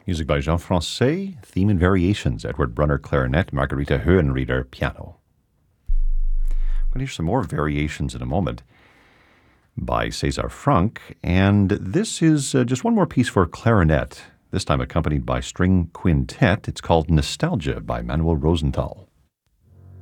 Music by Jean Francais, theme and variations, Edward Brunner clarinet, Margarita Höhenrieder piano. We're going to hear some more variations in a moment by César Franck, and this is just one more piece for clarinet, this time accompanied by string quintet. It's called Nostalgia by Manuel Rosenthal.